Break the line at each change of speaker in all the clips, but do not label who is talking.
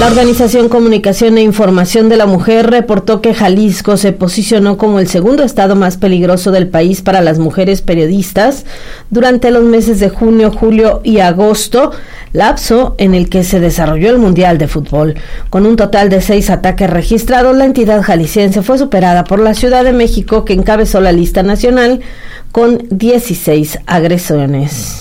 La Organización Comunicación e Información de la Mujer reportó que Jalisco se posicionó como el segundo estado más peligroso del país para las mujeres periodistas durante los meses de junio, julio y agosto, lapso en el que se desarrolló el Mundial de Fútbol. Con un total de 6 ataques registrados, la entidad jalisciense fue superada por la Ciudad de México, que encabezó la lista nacional con 16 agresiones.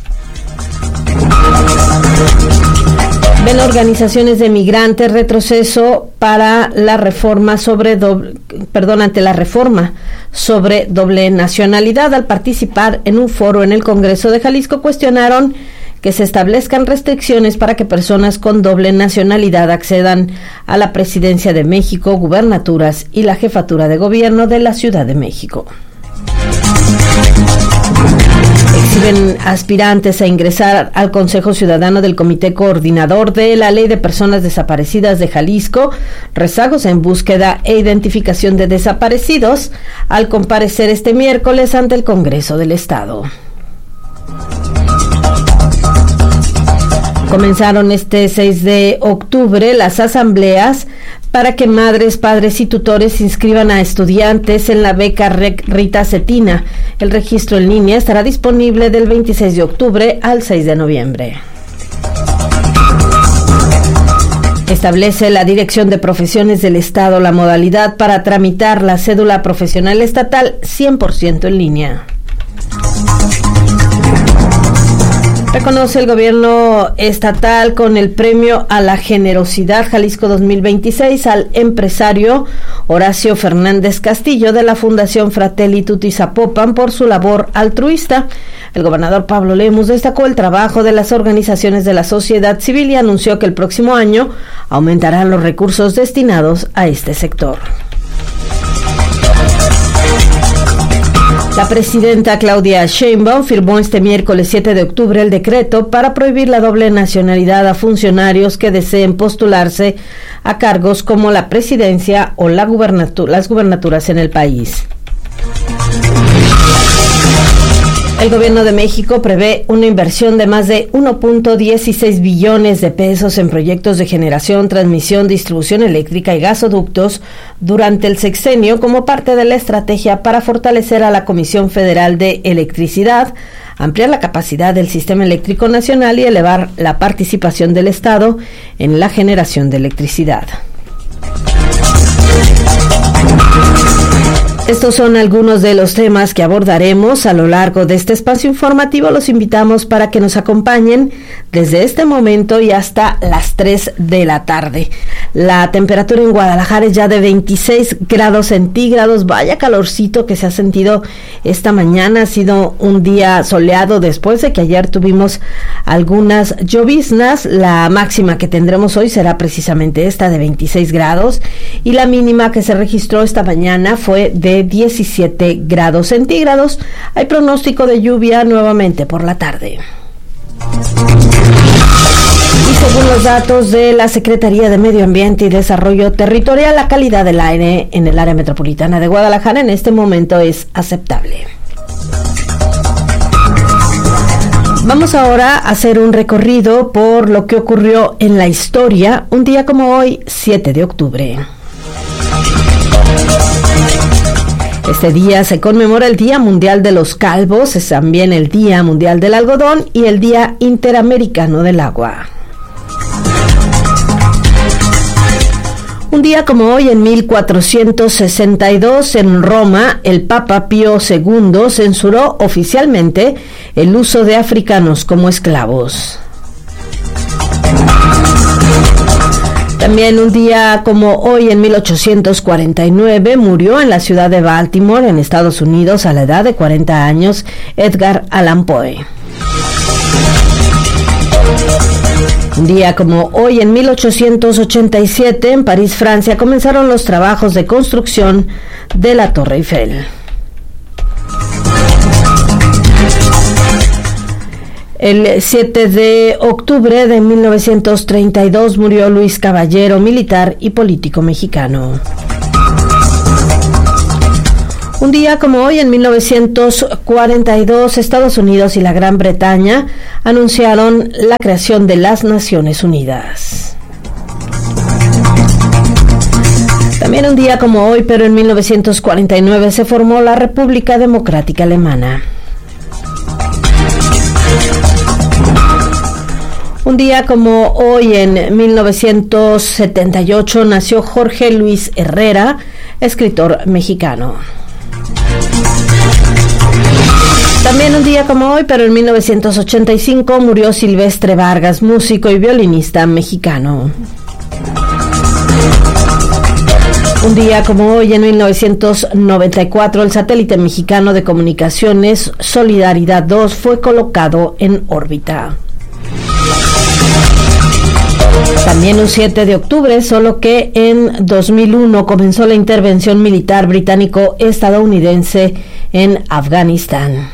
Ven organizaciones de migrantes retroceso para la reforma ante la reforma sobre doble nacionalidad. Al participar en un foro en el Congreso de Jalisco, cuestionaron que se establezcan restricciones para que personas con doble nacionalidad accedan a la presidencia de México, gubernaturas y la jefatura de gobierno de la Ciudad de México. Exhiben aspirantes a ingresar al Consejo Ciudadano del Comité Coordinador de la Ley de Personas Desaparecidas de Jalisco, rezagos en búsqueda e identificación de desaparecidos, al comparecer este miércoles ante el Congreso del Estado. Comenzaron este 6 de octubre las asambleas para que madres, padres y tutores inscriban a estudiantes en la beca Rita Cetina. El registro en línea estará disponible del 26 de octubre al 6 de noviembre. Establece la Dirección de Profesiones del Estado la modalidad para tramitar la cédula profesional estatal 100% en línea. Reconoce el gobierno estatal con el Premio a la Generosidad Jalisco 2026 al empresario Horacio Fernández Castillo de la Fundación Fratelli Tutti Zapopan por su labor altruista. El gobernador Pablo Lemus destacó el trabajo de las organizaciones de la sociedad civil y anunció que el próximo año aumentarán los recursos destinados a este sector. La presidenta Claudia Sheinbaum firmó este miércoles 7 de octubre el decreto para prohibir la doble nacionalidad a funcionarios que deseen postularse a cargos como la presidencia o las gubernaturas en el país. El gobierno de México prevé una inversión de más de 1.16 billones de pesos en proyectos de generación, transmisión, distribución eléctrica y gasoductos durante el sexenio como parte de la estrategia para fortalecer a la Comisión Federal de Electricidad, ampliar la capacidad del sistema eléctrico nacional y elevar la participación del Estado en la generación de electricidad. Estos son algunos de los temas que abordaremos a lo largo de este espacio informativo. Los invitamos para que nos acompañen desde este momento y hasta las 3 de la tarde. La temperatura en Guadalajara es ya de 26 grados centígrados. Vaya calorcito que se ha sentido esta mañana. Ha sido un día soleado después de que ayer tuvimos algunas lloviznas. La máxima que tendremos hoy será precisamente esta de 26 grados y la mínima que se registró esta mañana fue de 17 grados centígrados. Hay pronóstico de lluvia nuevamente por la tarde. Y según los datos de la Secretaría de Medio Ambiente y Desarrollo Territorial, la calidad del aire en el área metropolitana de Guadalajara en este momento es aceptable. Vamos ahora a hacer un recorrido por lo que ocurrió en la historia un día como hoy, 7 de octubre. Este día se conmemora el Día Mundial de los Calvos, es también el Día Mundial del Algodón y el Día Interamericano del Agua. Un día como hoy, en 1462, en Roma, el Papa Pío II censuró oficialmente el uso de africanos como esclavos. También un día como hoy, en 1849, murió en la ciudad de Baltimore, en Estados Unidos, a la edad de 40 años, Edgar Allan Poe. Un día como hoy, en 1887, en París, Francia, comenzaron los trabajos de construcción de la Torre Eiffel. El 7 de octubre de 1932 murió Luis Caballero, militar y político mexicano. Un día como hoy, en 1942, Estados Unidos y la Gran Bretaña anunciaron la creación de las Naciones Unidas. También un día como hoy, pero en 1949, se formó la República Democrática Alemana. Un día como hoy, en 1978, nació Jorge Luis Herrera, escritor mexicano. También un día como hoy, pero en 1985, murió Silvestre Vargas, músico y violinista mexicano. Un día como hoy, en 1994, el satélite mexicano de comunicaciones Solidaridad 2 fue colocado en órbita. También un 7 de octubre, solo que en 2001 comenzó la intervención militar británico-estadounidense en Afganistán.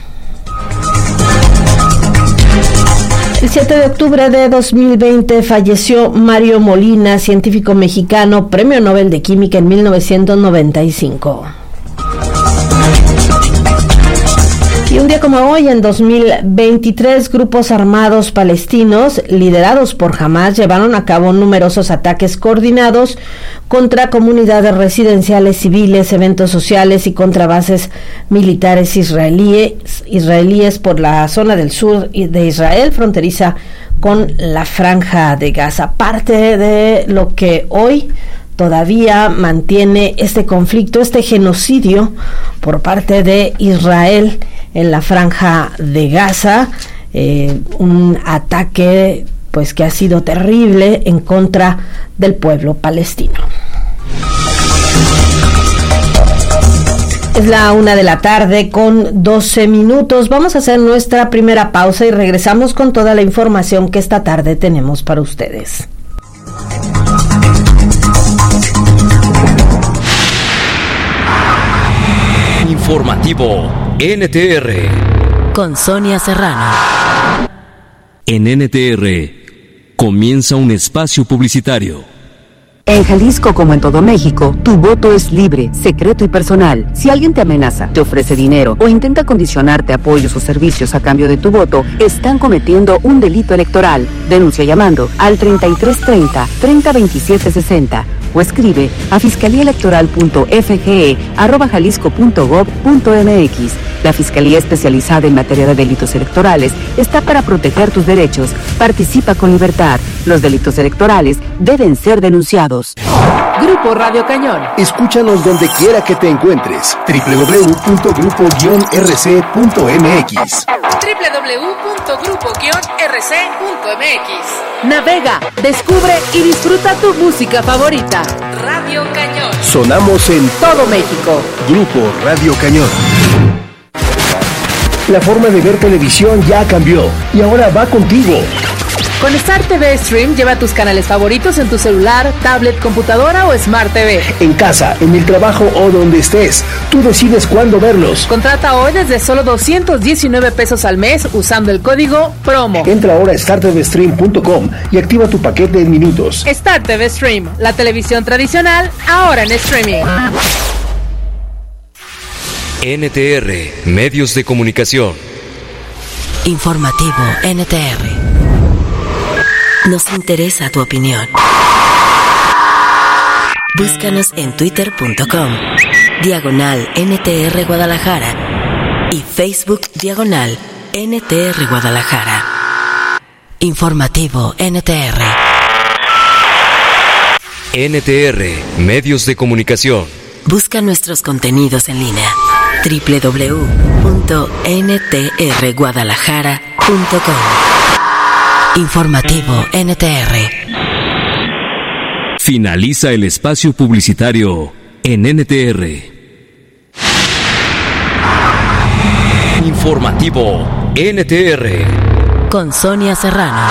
El 7 de octubre de 2020 falleció Mario Molina, científico mexicano, Premio Nobel de Química en 1995. Y un día como hoy, en 2023, grupos armados palestinos liderados por Hamás llevaron a cabo numerosos ataques coordinados contra comunidades residenciales civiles, eventos sociales y contra bases militares israelíes por la zona del sur de Israel, fronteriza con la Franja de Gaza. Parte de lo que hoy todavía mantiene este conflicto, este genocidio por parte de Israel en la Franja de Gaza, un ataque pues que ha sido terrible en contra del pueblo palestino. Es la 1:00 con 12 minutos. Vamos a hacer nuestra primera pausa y regresamos con toda la información que esta tarde tenemos para ustedes.
Informativo NTR
con Sonia Serrano.
En NTR comienza un espacio publicitario.
En Jalisco, como en todo México, tu voto es libre, secreto y personal. Si alguien te amenaza, te ofrece dinero o intenta condicionarte apoyos o servicios a cambio de tu voto, están cometiendo un delito electoral. Denuncia llamando al 3330 302760 o escribe a fiscaliaelectoral.fge@jalisco.gov.mx. La Fiscalía Especializada en Materia de Delitos Electorales está para proteger tus derechos. Participa con libertad. Los delitos electorales deben ser denunciados.
Grupo Radio Cañón.
Escúchanos donde quiera que te encuentres. www.grupo-rc.mx.
www.grupo-rc.mx. Navega, descubre y disfruta tu música favorita. Radio Cañón.
Sonamos en
todo México.
Grupo Radio Cañón. La forma de ver televisión ya cambió y ahora va contigo.
Con Star TV Stream, lleva tus canales favoritos en tu celular, tablet, computadora o Smart TV.
En casa, en el trabajo o donde estés, tú decides cuándo verlos.
Contrata hoy desde solo 219 pesos al mes usando el código PROMO.
Entra ahora a startvstream.com y activa tu paquete en minutos.
Star TV Stream, la televisión tradicional, ahora en streaming.
NTR, Medios de Comunicación.
Informativo NTR. Nos interesa tu opinión. Búscanos en twitter.com/NTR Guadalajara y Facebook /NTR Guadalajara. Informativo NTR.
NTR, Medios de Comunicación.
Busca nuestros contenidos en línea. www.ntrguadalajara.com. Informativo NTR.
Finaliza el espacio publicitario en NTR. Informativo NTR.
Con Sonia Serrano.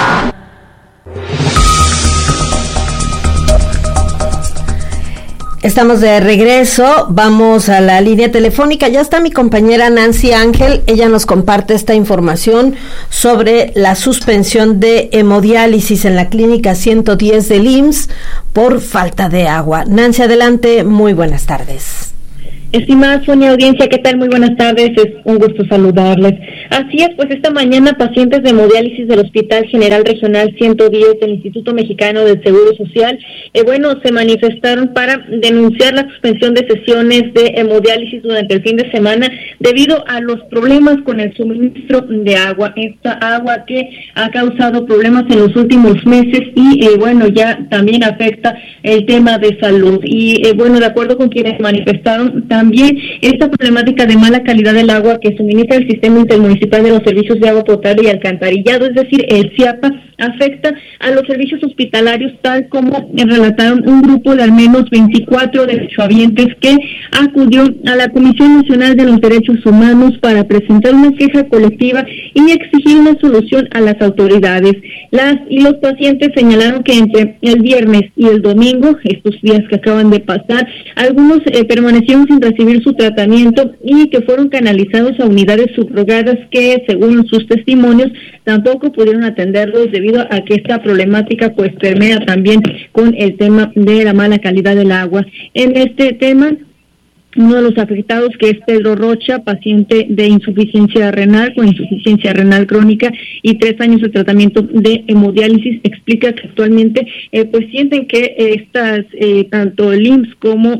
Estamos de regreso, vamos a la línea telefónica. Ya está mi compañera Nancy Ángel, ella nos comparte esta información sobre la suspensión de hemodiálisis en la clínica 110 del IMSS por falta de agua. Nancy, adelante, muy buenas tardes.
Estimada Sonia, audiencia, ¿qué tal? Muy buenas tardes, es un gusto saludarles. Así es, pues esta mañana pacientes de hemodiálisis del Hospital General Regional 110 del Instituto Mexicano del Seguro Social, se manifestaron para denunciar la suspensión de sesiones de hemodiálisis durante el fin de semana debido a los problemas con el suministro de agua. Esta agua que ha causado problemas en los últimos meses y ya también afecta el tema de salud. Y de acuerdo con quienes manifestaron, también esta problemática de mala calidad del agua que suministra el Sistema Intermunicipal de los Servicios de Agua Potable y Alcantarillado, es decir, el CIAPA, afecta a los servicios hospitalarios, tal como relataron un grupo de al menos 24 derechohabientes que acudió a la Comisión Nacional de los Derechos Humanos para presentar una queja colectiva y exigir una solución a las autoridades. Las y los pacientes señalaron que entre el viernes y el domingo, estos días que acaban de pasar, algunos permanecieron sin recibir su tratamiento y que fueron canalizados a unidades subrogadas que, según sus testimonios, tampoco pudieron atenderlos debido a que esta problemática pues permea también con el tema de la mala calidad del agua. En este tema, uno de los afectados, que es Pedro Rocha, paciente de insuficiencia renal, con insuficiencia renal crónica y 3 años de tratamiento de hemodiálisis, explica que actualmente pues sienten que estas tanto el IMSS como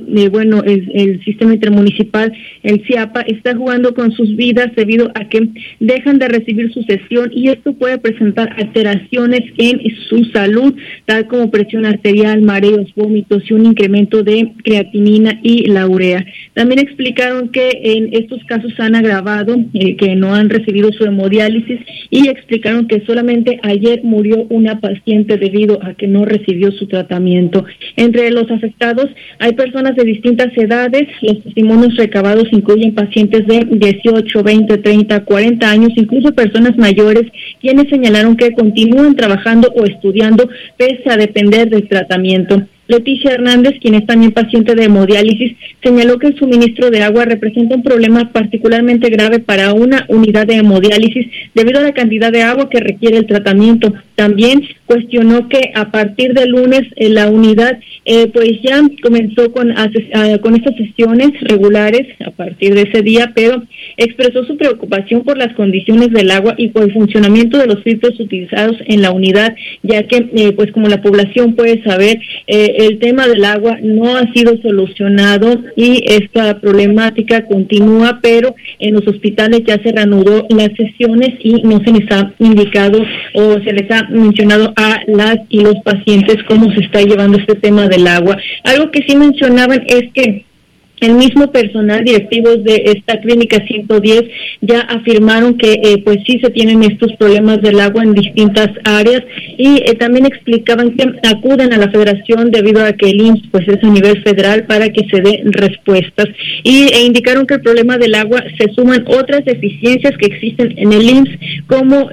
el sistema intermunicipal, el CIAPA, está jugando con sus vidas debido a que dejan de recibir su sesión y esto puede presentar alteraciones en su salud, tal como presión arterial, mareos, vómitos y un incremento de creatinina y la urea. También explicaron que en estos casos han agravado, que no han recibido su hemodiálisis, y explicaron que solamente ayer murió una paciente debido a que no recibió su tratamiento. Entre los afectados hay personas de distintas edades. Los testimonios recabados incluyen pacientes de 18, 20, 30, 40 años, incluso personas mayores, quienes señalaron que continúan trabajando o estudiando pese a depender del tratamiento. Leticia Hernández, quien es también paciente de hemodiálisis, señaló que el suministro de agua representa un problema particularmente grave para una unidad de hemodiálisis debido a la cantidad de agua que requiere el tratamiento. También cuestionó que a partir del lunes la unidad pues ya comenzó con estas sesiones regulares a partir de ese día, pero expresó su preocupación por las condiciones del agua y por el funcionamiento de los filtros utilizados en la unidad, ya que pues como la población puede saber, el tema del agua no ha sido solucionado y esta problemática continúa, pero en los hospitales ya se reanudó las sesiones y no se les ha indicado o se les ha mencionado a las y los pacientes cómo se está llevando este tema del agua. Algo que sí mencionaban es que el mismo personal directivos de esta clínica 110 ya afirmaron que pues sí se tienen estos problemas del agua en distintas áreas y también explicaban que acuden a la federación debido a que el IMSS pues es a nivel federal para que se den respuestas e indicaron que el problema del agua se suman otras deficiencias que existen en el IMSS como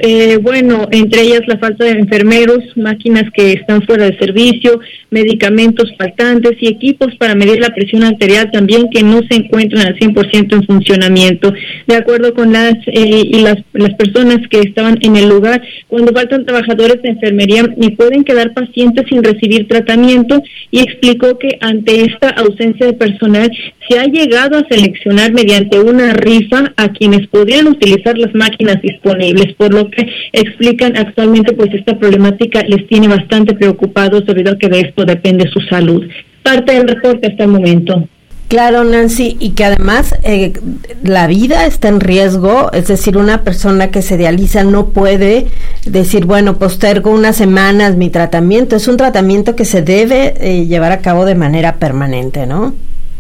entre ellas la falta de enfermeros, máquinas que están fuera de servicio, medicamentos faltantes y equipos para medir la presión arterial también que no se encuentran al 100% en funcionamiento. De acuerdo con las personas que estaban en el lugar, cuando faltan trabajadores de enfermería pueden quedar pacientes sin recibir tratamiento y explicó que ante esta ausencia de personal se ha llegado a seleccionar mediante una rifa a quienes podrían utilizar las máquinas disponibles, por lo que explican actualmente pues esta problemática les tiene bastante preocupados debido a que de esto depende su salud. Parte del reporte hasta el momento.
Claro, Nancy, y que además la vida está en riesgo, es decir, una persona que se dializa no puede decir, postergo unas semanas mi tratamiento, es un tratamiento que se debe llevar a cabo de manera permanente, ¿no?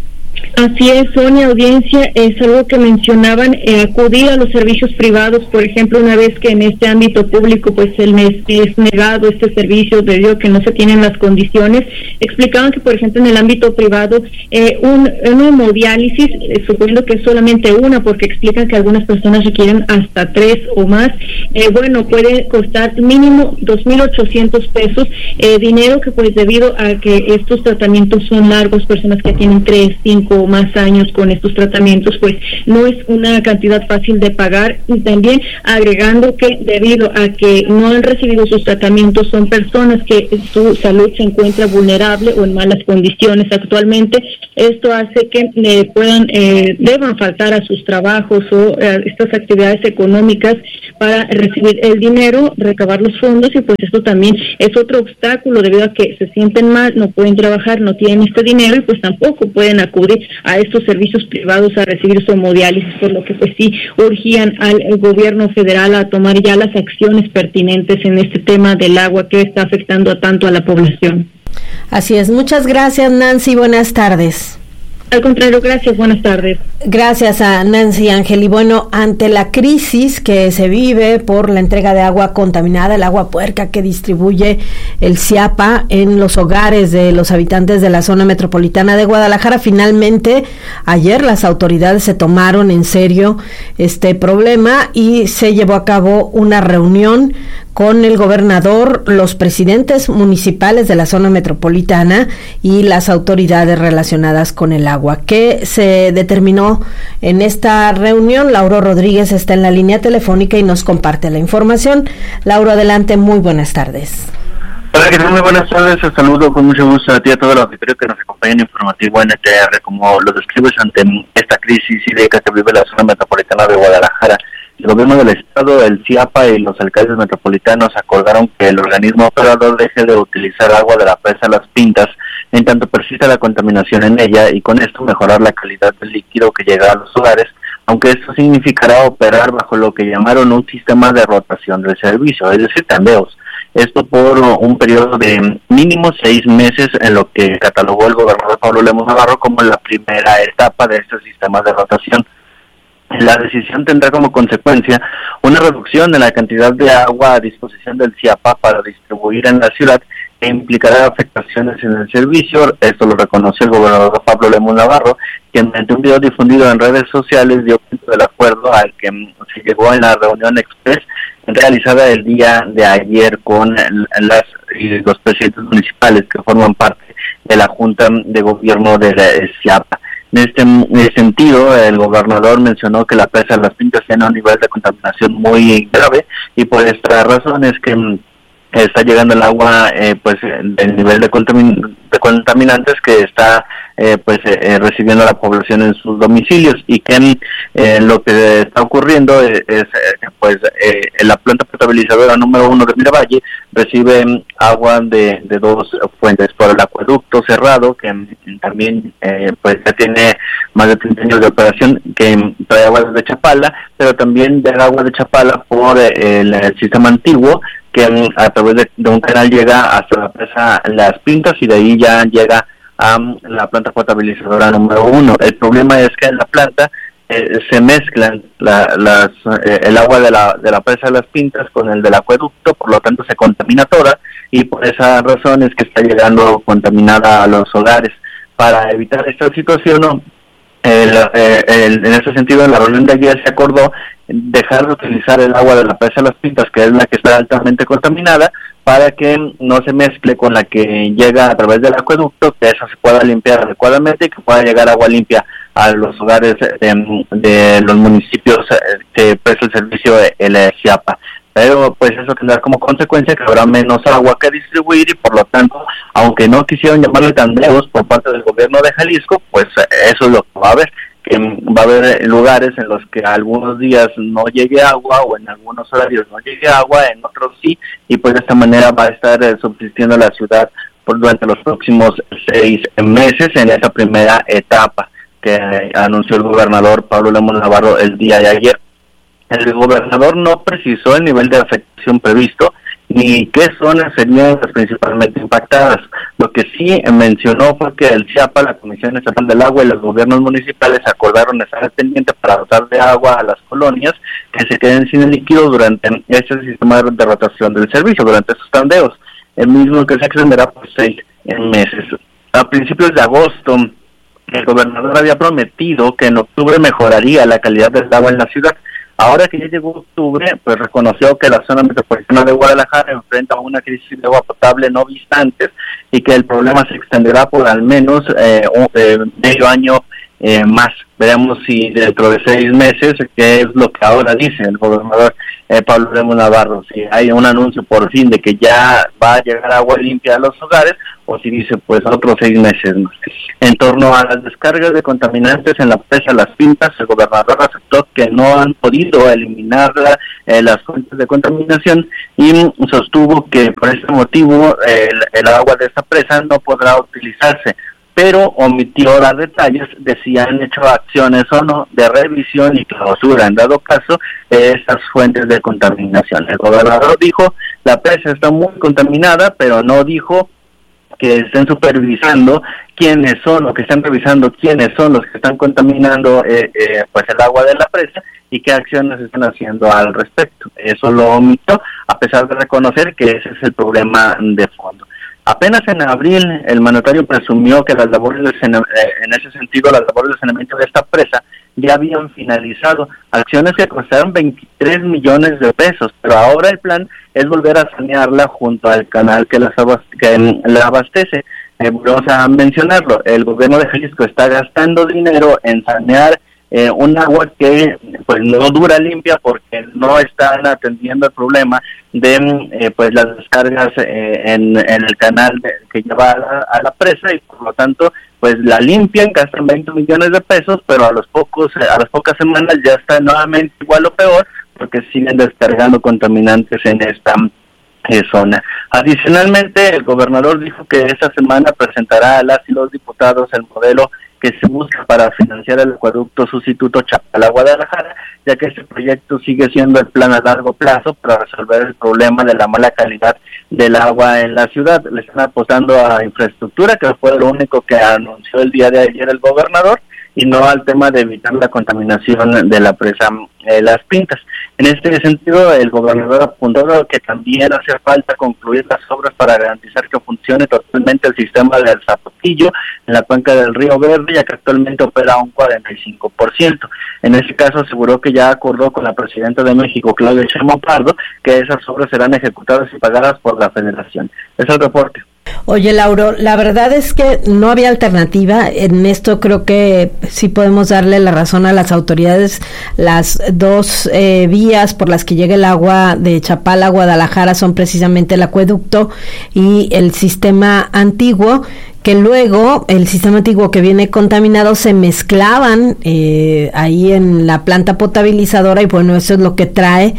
Así es, Sonia, audiencia, es algo que mencionaban, acudir a los servicios privados, por ejemplo, una vez que en este ámbito público pues es negado este servicio debido a que no se tienen las condiciones. Explicaban que, por ejemplo, en el ámbito privado, una hemodiálisis, suponiendo que es solamente una, porque explican que algunas personas requieren hasta 3 o más, puede costar mínimo 2,800 pesos, dinero que pues debido a que estos tratamientos son largos, personas que tienen 3, 5 o más años con estos tratamientos, pues no es una cantidad fácil de pagar, y también agregando que debido a que no han recibido sus tratamientos son personas que su salud se encuentra vulnerable o en malas condiciones actualmente. Esto hace que deban faltar a sus trabajos o a estas actividades económicas para recibir el dinero, recabar los fondos, y pues esto también es otro obstáculo debido a que se sienten mal, no pueden trabajar, no tienen este dinero y pues tampoco pueden acudir a estos servicios privados a recibir su hemodiálisis, por lo que pues sí urgían al gobierno federal a tomar ya las acciones pertinentes en este tema del agua que está afectando tanto a la población.
Así es, muchas gracias, Nancy, buenas tardes.
Al contrario, gracias, buenas tardes.
Gracias a Nancy Ángel. Y bueno, ante la crisis que se vive por la entrega de agua contaminada, el agua puerca que distribuye el CIAPA en los hogares de los habitantes de la zona metropolitana de Guadalajara, finalmente ayer las autoridades se tomaron en serio este problema y se llevó a cabo una reunión con el gobernador, los presidentes municipales de la zona metropolitana y las autoridades relacionadas con el agua. ¿Qué se determinó en esta reunión? Lauro Rodríguez está en la línea telefónica y nos comparte la información. Lauro, adelante, muy buenas tardes.
Hola, ¿qué tal? Muy buenas tardes, te saludo con mucho gusto a ti y a todo el auditorio que nos acompaña en Informativo NTR. Como lo describes ante esta crisis hídrica que vive la zona metropolitana de Guadalajara, el gobierno del estado, el CIAPA y los alcaldes metropolitanos acordaron que el organismo operador deje de utilizar agua de la presa Las Pintas en tanto persista la contaminación en ella, y con esto mejorar la calidad del líquido que llega a los hogares, aunque esto significará operar bajo lo que llamaron un sistema de rotación del servicio, es decir, tandeos. Esto por un periodo de mínimo 6 meses, en lo que catalogó el gobernador Pablo Lemus Navarro como la primera etapa de este sistema de rotación. La decisión tendrá como consecuencia una reducción en la cantidad de agua a disposición del CIAPA para distribuir en la ciudad, e implicará afectaciones en el servicio. Esto lo reconoció el gobernador Pablo Lemus Navarro, quien mediante un video difundido en redes sociales dio cuenta del acuerdo al que se llegó en la reunión express realizada el día de ayer con los presidentes municipales que forman parte de la Junta de Gobierno de CIAPA. En este sentido, el gobernador mencionó que la presa de Las Pintas tiene un nivel de contaminación muy grave, y por esta razón es que está llegando el agua del nivel de contaminantes que está recibiendo la población en sus domicilios, y que lo que está ocurriendo es la planta potabilizadora número 1 de Miravalle recibe agua de 2 fuentes, por el acueducto cerrado, que también ya tiene más de 30 años de operación, que trae agua desde Chapala, pero también del agua de Chapala por el sistema antiguo, que a través de un canal llega hasta la presa Las Pintas, y de ahí ya llega a la planta potabilizadora número 1. El problema es que en la planta se mezclan el agua de la presa de Las Pintas con el del acueducto, por lo tanto se contamina toda, y por esa razón es que está llegando contaminada a los hogares. Para evitar esta situación, en ese sentido, en la reunión de ayer se acordó dejar de utilizar el agua de la presa de Las Pintas, que es la que está altamente contaminada, para que no se mezcle con la que llega a través del acueducto, que esa se pueda limpiar adecuadamente y que pueda llegar agua limpia a los hogares de los municipios que presta el servicio el CIAPA. Pero pues eso tendrá como consecuencia que habrá menos agua que distribuir, y por lo tanto, aunque no quisieron llamarle tandeos por parte del gobierno de Jalisco, pues eso es lo que va a haber, que va a haber lugares en los que algunos días no llegue agua, o en algunos horarios no llegue agua, en otros sí, y pues de esta manera va a estar subsistiendo la ciudad durante los próximos 6 meses en esa primera etapa que anunció el gobernador Pablo Lemus Navarro el día de ayer. El gobernador no precisó el nivel de afectación previsto, ni qué zonas serían las principalmente impactadas. Lo que sí mencionó fue que el CIAPA, la Comisión Estatal del Agua y los gobiernos municipales acordaron estar pendientes para dotar de agua a las colonias que se queden sin el líquido durante este sistema de rotación del servicio, durante esos tandeos, el mismo que se extenderá por 6 meses. A principios de agosto, el gobernador había prometido que en octubre mejoraría la calidad del agua en la ciudad. Ahora que ya llegó octubre, pues reconoció que la zona metropolitana de Guadalajara enfrenta una crisis de agua potable no vista antes, y que el problema se extenderá por al menos medio año más. Veremos si dentro de 6 meses, que es lo que ahora dice el gobernador Pablo Lemus Navarro, si hay un anuncio por fin de que ya va a llegar agua limpia a los hogares, o si dice pues otros 6 meses más. En torno a las descargas de contaminantes en la presa Las Pintas, el gobernador aceptó que no han podido eliminar las fuentes de contaminación y sostuvo que por este motivo el agua de esta presa no podrá utilizarse, pero omitió los detalles de si han hecho acciones o no de revisión y clausura, en dado caso, de esas fuentes de contaminación. El gobernador dijo, la presa está muy contaminada, pero no dijo que estén supervisando quiénes son, o que estén revisando quiénes son los que están contaminando pues el agua de la presa y qué acciones están haciendo al respecto. Eso lo omitió, a pesar de reconocer que ese es el problema de fondo. Apenas en abril, el mandatario presumió que las labores en ese sentido, las labores de saneamiento de esta presa ya habían finalizado, acciones que costaron 23 millones de pesos, pero ahora el plan es volver a sanearla junto al canal que la abastece. Vamos a mencionarlo, el gobierno de Jalisco está gastando dinero en sanear un agua que pues no dura limpia porque no están atendiendo el problema de pues las descargas en el canal que lleva a la presa, y por lo tanto pues la limpian, gastan 20 millones de pesos, pero a las pocas semanas ya está nuevamente igual o peor, porque siguen descargando contaminantes en esta zona. Adicionalmente, el gobernador dijo que esta semana presentará a las y los diputados el modelo que se busca para financiar el acueducto sustituto Chapala-Guadalajara, ya que este proyecto sigue siendo el plan a largo plazo para resolver el problema de la mala calidad del agua en la ciudad. Le están apostando a infraestructura, que fue lo único que anunció el día de ayer el gobernador, y no al tema de evitar la contaminación de la presa Las Pintas. En este sentido, el gobernador apuntó que también hace falta concluir las obras para garantizar que funcione totalmente el sistema del Zapotillo en la cuenca del Río Verde, ya que actualmente opera a un 45%. En ese caso aseguró que ya acordó con la presidenta de México, Claudia Sheinbaum Pardo, que esas obras serán ejecutadas y pagadas por la Federación. Es el reporte.
Oye, Lauro, la verdad es que no había alternativa. En esto creo que sí podemos darle la razón a las autoridades. Las dos vías por las que llega el agua de Chapala a Guadalajara son precisamente el acueducto y el sistema antiguo, que luego el sistema antiguo que viene contaminado se mezclaban ahí en la planta potabilizadora, y bueno, eso es lo que trae,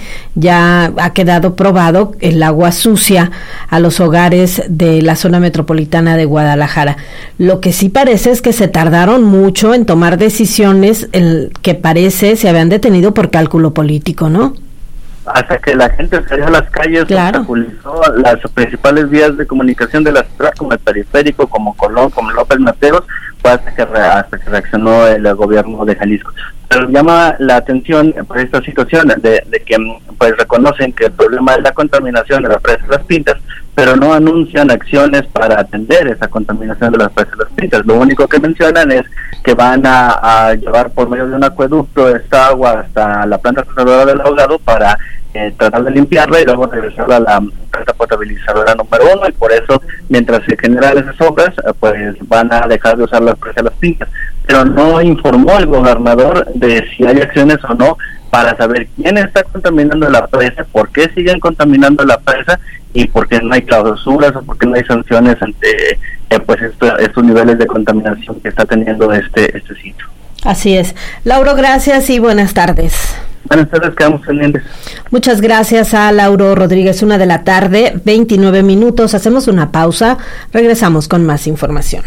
ya ha quedado probado, el agua sucia a los hogares de la zona metropolitana de Guadalajara. Lo que sí parece es que se tardaron mucho en tomar decisiones que parece se habían detenido por cálculo político, ¿no?
Hasta que la gente salió a las calles,
claro,
obstaculizó las principales vías de comunicación de la ciudad, como el periférico, como Colón, como López Mateos, fue hasta que reaccionó el gobierno de Jalisco. Pero llama la atención por esta situación de que pues reconocen que el problema es la contaminación de la presa Las Pintas, pero no anuncian acciones para atender esa contaminación de las presas Las Pintas. Lo único que mencionan es que van a llevar por medio de un acueducto esta agua hasta la planta tratadora del Ahogado para tratar de limpiarla y luego regresarla a la planta potabilizadora número 1, y por eso, mientras se generan esas obras, pues van a dejar de usar las presas Las Pintas. Pero no informó el gobernador de si hay acciones o no para saber quién está contaminando la presa, por qué siguen contaminando la presa y por qué no hay clausuras o por qué no hay sanciones ante pues estos niveles de contaminación que está teniendo este sitio.
Así es. Lauro, gracias y buenas tardes.
Buenas tardes, quedamos pendientes.
Muchas gracias a Lauro Rodríguez. 1:00 p.m, 29 minutos. Hacemos una pausa. Regresamos con más información.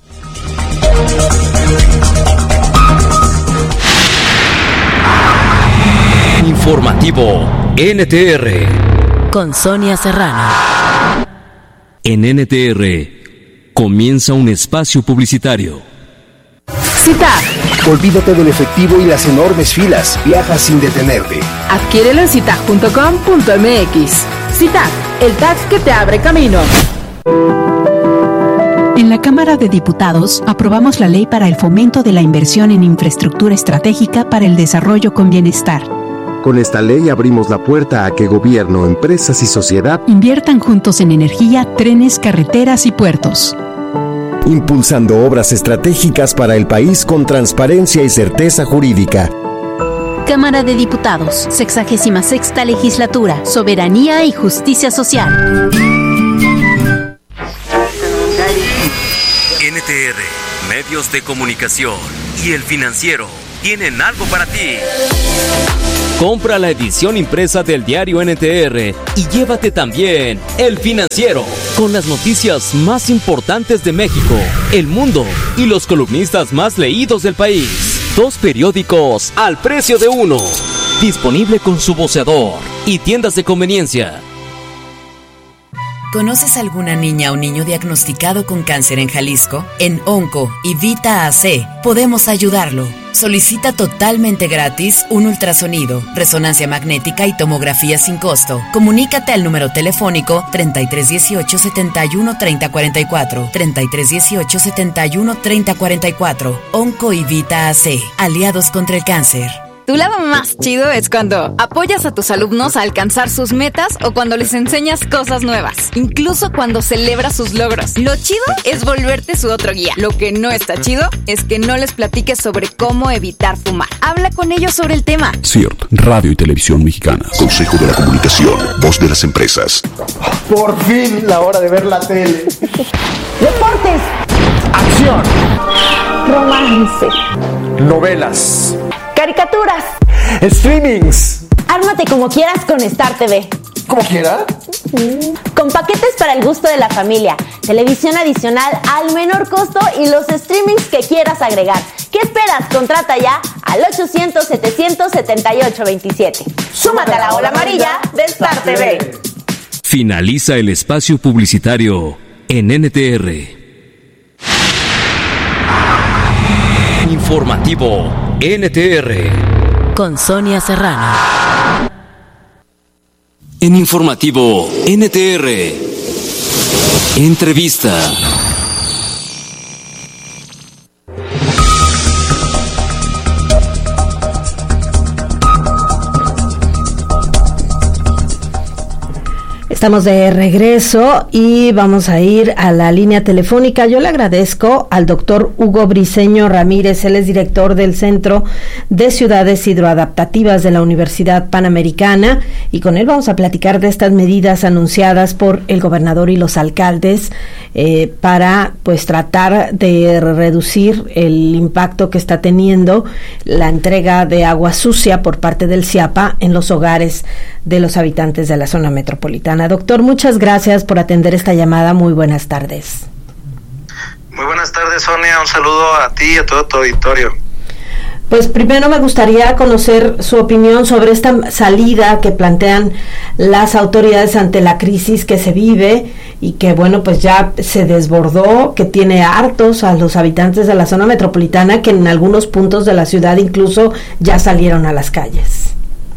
Informativo NTR
con Sonia Serrano.
En NTR comienza un espacio publicitario.
CITAG.
Olvídate del efectivo y las enormes filas. Viaja sin detenerte.
Adquiérelo en citag.com.mx. CITAG, el tag que te abre camino.
En la Cámara de Diputados aprobamos la ley para el fomento de la inversión en infraestructura estratégica para el desarrollo con bienestar.
Con esta ley abrimos la puerta a que gobierno, empresas y sociedad
inviertan juntos en energía, trenes, carreteras y puertos.
impulsando obras estratégicas para el país con transparencia y certeza jurídica.
Cámara de Diputados, 66ª Legislatura, Soberanía y Justicia Social.
NTR, Medios de Comunicación y El Financiero tienen algo para ti. Compra la edición impresa del diario NTR y llévate también El Financiero, con las noticias más importantes de México, el mundo y los columnistas más leídos del país. 2 periódicos al precio de uno. Disponible con su voceador y tiendas de conveniencia.
¿Conoces alguna niña o niño diagnosticado con cáncer en Jalisco? En Onco y Vita AC podemos ayudarlo. Solicita totalmente gratis un ultrasonido, resonancia magnética y tomografía sin costo. Comunícate al número telefónico 3318 71 3044, 3318 71 3044. Onco y Vita AC, aliados contra el cáncer.
Tu lado más chido es cuando apoyas a tus alumnos a alcanzar sus metas o cuando les enseñas cosas nuevas, incluso cuando celebras sus logros. Lo chido es volverte su otro guía. Lo que no está chido es que no les platiques sobre cómo evitar fumar. Habla con ellos sobre el tema.
CIRT, Radio y Televisión Mexicana. Consejo de la Comunicación, voz de las empresas.
Por fin, la hora de ver la tele.
Deportes.
Acción.
Romance.
Novelas.
Caricaturas.
Streamings.
Ármate como quieras con Star TV.
¿Cómo quiera?
Con paquetes para el gusto de la familia, televisión adicional al menor costo y los streamings que quieras agregar. ¿Qué esperas? Contrata ya al 800-700-7827. Súmate a la ola amarilla de Star TV.
Finaliza el espacio publicitario en NTR. Informativo NTR
con Sonia Serrano.
En Informativo NTR, entrevista.
Estamos de regreso y vamos a ir a la línea telefónica. Yo le agradezco al doctor Hugo Briceño Ramírez, él es director del Centro de Ciudades Hidroadaptativas de la Universidad Panamericana, y con él vamos a platicar de estas medidas anunciadas por el gobernador y los alcaldes para pues tratar de reducir el impacto que está teniendo la entrega de agua sucia por parte del CIAPA en los hogares de los habitantes de la zona metropolitana. Doctor, muchas gracias por atender esta llamada. Muy buenas tardes.
Muy buenas tardes, Sonia. Un saludo a ti y a todo tu auditorio.
Pues primero me gustaría conocer su opinión sobre esta salida que plantean las autoridades ante la crisis que se vive y que, bueno, pues ya se desbordó, que tiene hartos a los habitantes de la zona metropolitana, que en algunos puntos de la ciudad incluso ya salieron a las calles.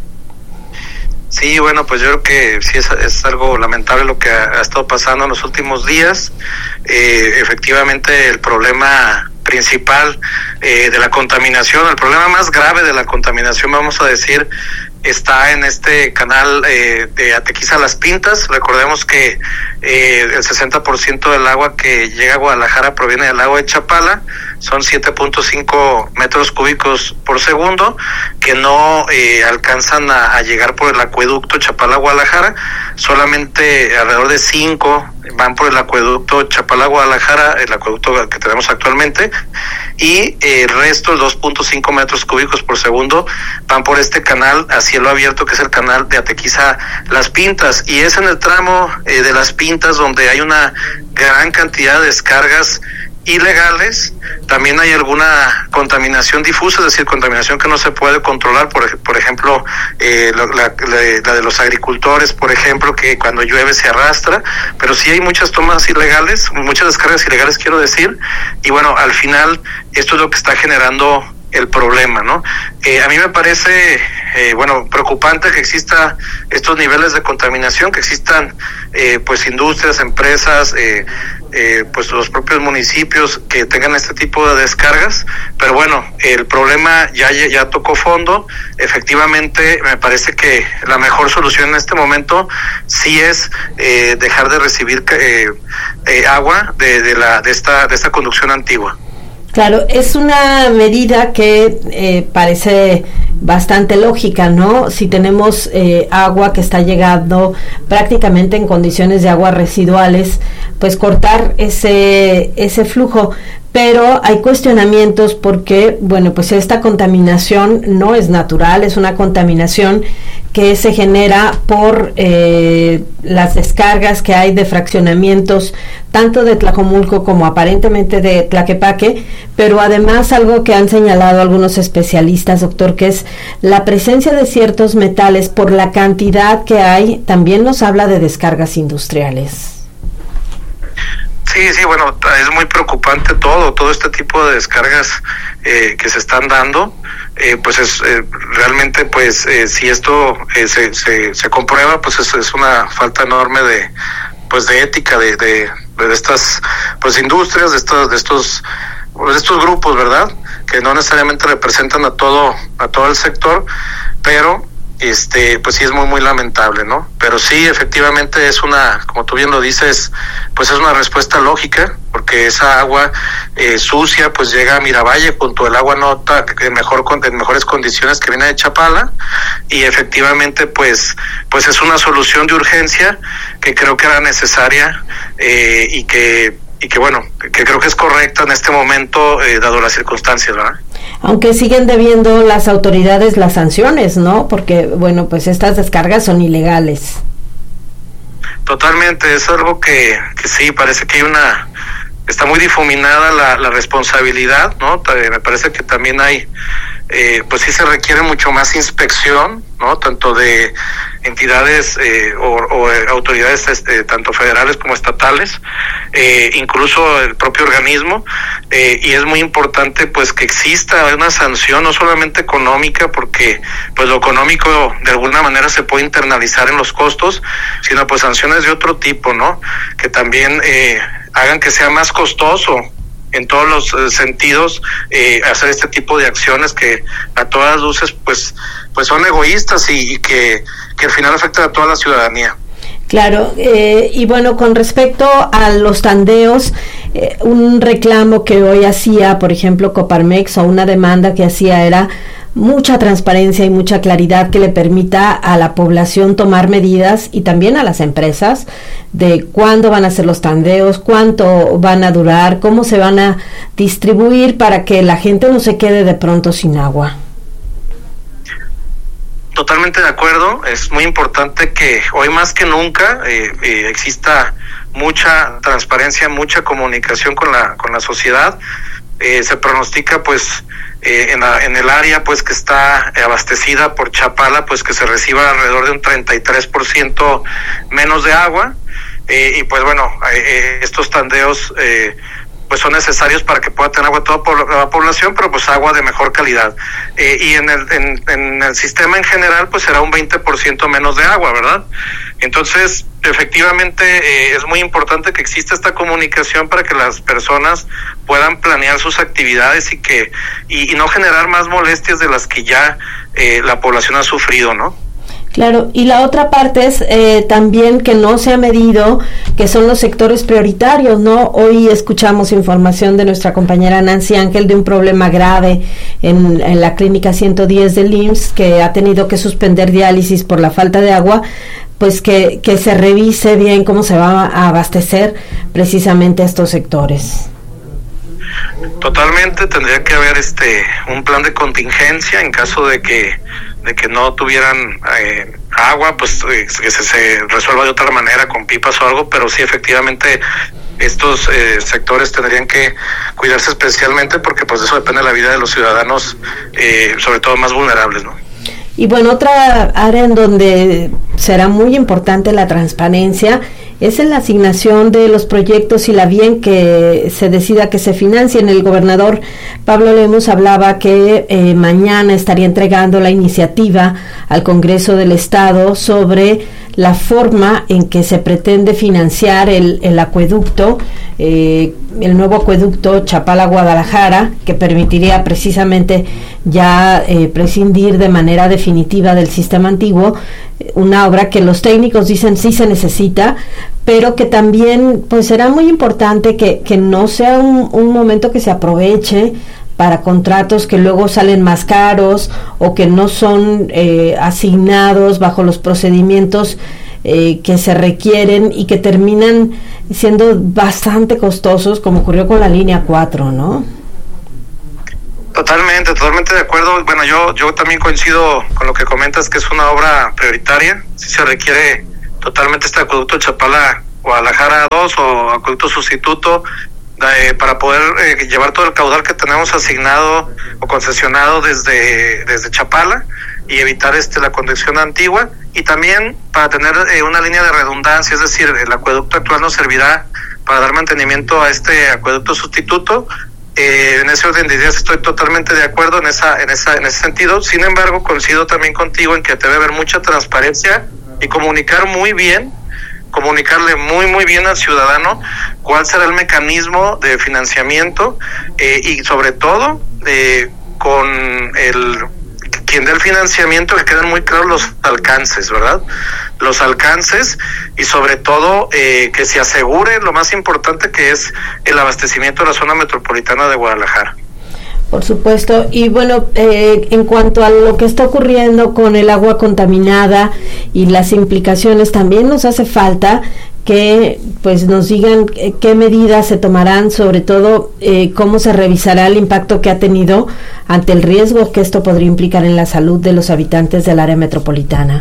Sí, bueno, pues yo creo que sí es algo lamentable lo que ha estado pasando en los últimos días. Efectivamente, el problema principal de la contaminación, el problema más grave de la contaminación, vamos a decir, está en este canal de Atequiza Las Pintas. Recordemos que el 60% del agua que llega a Guadalajara proviene del lago de Chapala, son 7.5 metros cúbicos por segundo, que no alcanzan a llegar por el acueducto Chapala-Guadalajara, solamente alrededor de 5 van por el acueducto Chapala-Guadalajara, el acueducto que tenemos actualmente, y el resto, el 2.5 metros cúbicos por segundo, van por este canal a cielo abierto, que es el canal de Atequiza Las Pintas, y es en el tramo de Las Pintas donde hay una gran cantidad de descargas ilegales. También hay alguna contaminación difusa, es decir, contaminación que no se puede controlar, por ejemplo, la de los agricultores, por ejemplo, que cuando llueve se arrastra, pero sí hay muchas tomas ilegales, muchas descargas ilegales, quiero decir, y bueno, al final esto es lo que está generando el problema, ¿no? A mí me parece, preocupante que exista estos niveles de contaminación, que existan, pues, industrias, empresas, pues los propios municipios que tengan este tipo de descargas, pero bueno, el problema ya tocó fondo. Efectivamente, me parece que la mejor solución en este momento sí es dejar de recibir agua de esta conducción antigua.
Claro, es una medida que parece bastante lógica, ¿no? Si tenemos agua que está llegando prácticamente en condiciones de aguas residuales, pues cortar ese flujo. Pero hay cuestionamientos porque, bueno, pues esta contaminación no es natural, es una contaminación que se genera por las descargas que hay de fraccionamientos, tanto de Tlajomulco como aparentemente de Tlaquepaque, pero además algo que han señalado algunos especialistas, doctor, que es la presencia de ciertos metales por la cantidad que hay, también nos habla de descargas industriales.
Sí, bueno, es muy preocupante todo este tipo de descargas que se están dando. Pues es realmente, pues si esto se comprueba, pues es una falta enorme de ética de estas pues industrias, de estos grupos, ¿verdad? Que no necesariamente representan a todo el sector, pero pues sí es muy lamentable, ¿no? Pero sí, efectivamente es como tú bien lo dices, pues es una respuesta lógica, porque esa agua sucia pues llega a Miravalle junto al agua nota en mejores condiciones que viene de Chapala, y efectivamente pues es una solución de urgencia que creo que era necesaria y que bueno, que creo que es correcta en este momento, dado las circunstancias, ¿verdad?
Aunque siguen debiendo las autoridades las sanciones, ¿no? Porque, bueno, pues estas descargas son ilegales.
Totalmente, es algo que sí, parece que está muy difuminada la responsabilidad, ¿no? Me parece que también hay, pues sí se requiere mucho más inspección, ¿no? Tanto de entidades o autoridades tanto federales como estatales, incluso el propio organismo, y es muy importante pues que exista una sanción, no solamente económica, porque pues lo económico de alguna manera se puede internalizar en los costos, sino pues sanciones de otro tipo, ¿no? Que también hagan que sea más costoso en todos los sentidos hacer este tipo de acciones que a todas luces pues son egoístas y que al final afectan a toda la ciudadanía.
Claro, y bueno, con respecto a los tandeos, un reclamo que hoy hacía, por ejemplo, Coparmex, o una demanda que hacía era mucha transparencia y mucha claridad que le permita a la población tomar medidas, y también a las empresas, de cuándo van a ser los tandeos, cuánto van a durar, cómo se van a distribuir, para que la gente no se quede de pronto sin agua.
Totalmente de acuerdo, es muy importante que hoy más que nunca exista mucha transparencia, mucha comunicación con la sociedad. Se pronostica pues en el área pues que está abastecida por Chapala, pues que se reciba alrededor de un 33% menos de agua, y pues bueno, estos tandeos pues son necesarios para que pueda tener agua toda la población, pero pues agua de mejor calidad, y en el sistema en general pues será un 20% menos de agua, ¿verdad? Entonces efectivamente es muy importante que exista esta comunicación para que las personas puedan planear sus actividades y no generar más molestias de las que ya la población ha sufrido, ¿no?
Claro, y la otra parte es también que no se ha medido que son los sectores prioritarios, ¿no? Hoy escuchamos información de nuestra compañera Nancy Ángel de un problema grave en la clínica 110 del IMSS, que ha tenido que suspender diálisis por la falta de agua. Pues que se revise bien cómo se va a abastecer precisamente estos sectores.
Totalmente, tendría que haber un plan de contingencia en caso de que no tuvieran agua, pues que se resuelva de otra manera con pipas o algo, pero sí efectivamente estos sectores tendrían que cuidarse especialmente, porque pues de eso depende la vida de los ciudadanos, sobre todo más vulnerables, ¿no?
Y bueno, otra área en donde será muy importante la transparencia es en la asignación de los proyectos y la vía en que se decida que se financien. El gobernador Pablo Lemus hablaba que mañana estaría entregando la iniciativa al Congreso del Estado sobre la forma en que se pretende financiar el acueducto, el nuevo acueducto Chapala-Guadalajara, que permitiría precisamente ya prescindir de manera definitiva del sistema antiguo, una obra que los técnicos dicen sí se necesita, pero que también pues será muy importante que no sea un momento que se aproveche para contratos que luego salen más caros o que no son asignados bajo los procedimientos que se requieren y que terminan siendo bastante costosos, como ocurrió con la línea 4, ¿no?
Totalmente de acuerdo. Bueno, yo también coincido con lo que comentas, que es una obra prioritaria. Sí se requiere totalmente este acueducto Chapala-Guadalajara 2 o acueducto sustituto, para poder llevar todo el caudal que tenemos asignado o concesionado desde Chapala y evitar la conducción antigua, y también para tener una línea de redundancia, es decir, el acueducto actual nos servirá para dar mantenimiento a este acueducto sustituto. En ese orden de ideas estoy totalmente de acuerdo en ese sentido. Sin embargo, coincido también contigo en que debe haber mucha transparencia y comunicarle muy bien al ciudadano cuál será el mecanismo de financiamiento, y sobre todo con quien dé el financiamiento, que queden muy claros los alcances, ¿verdad? Los alcances, y sobre todo que se asegure lo más importante, que es el abastecimiento de la zona metropolitana de Guadalajara.
Por supuesto, y bueno, en cuanto a lo que está ocurriendo con el agua contaminada y las implicaciones, también nos hace falta que pues nos digan qué medidas se tomarán, sobre todo cómo se revisará el impacto que ha tenido ante el riesgo que esto podría implicar en la salud de los habitantes del área metropolitana.